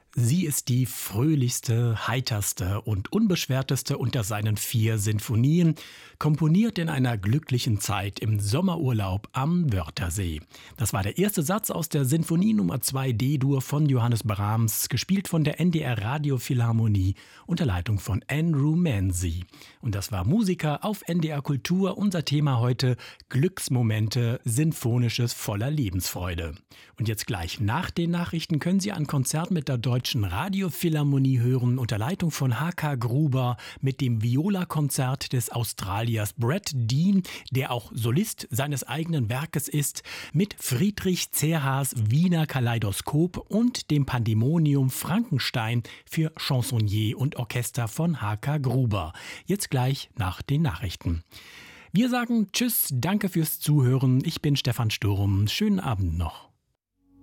Sie ist die fröhlichste, heiterste und unbeschwerteste unter seinen 4 Sinfonien, komponiert in einer glücklichen Zeit im Sommerurlaub am Wörthersee. Das war der erste Satz aus der Sinfonie Nummer 2 D-Dur von Johannes Brahms, gespielt von der NDR Radiophilharmonie unter Leitung von Andrew Manzi. Und das war Musiker auf NDR Kultur, unser Thema heute: Glücksmomente, Sinfonisches voller Lebensfreude. Und jetzt gleich nach den Nachrichten können Sie ein Konzert mit der Deutschen Radiophilharmonie hören unter Leitung von H.K. Gruber mit dem Viola-Konzert des Australiers Brett Dean, der auch Solist seines eigenen Werkes ist, mit Friedrich Zerhaas Wiener Kaleidoskop und dem Pandemonium Frankenstein für Chansonnier und Orchester von H.K. Gruber. Jetzt gleich nach den Nachrichten. Wir sagen Tschüss, danke fürs Zuhören. Ich bin Stefan Sturm. Schönen Abend noch.